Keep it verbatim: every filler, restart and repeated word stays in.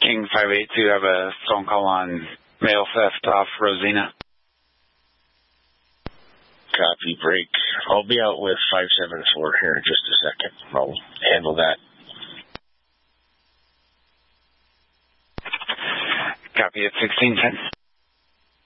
King five eight two, have a phone call on mail theft off Rosina. Copy, break. I'll be out with five seven four here in just a second. I'll handle that. Copy at sixteen ten.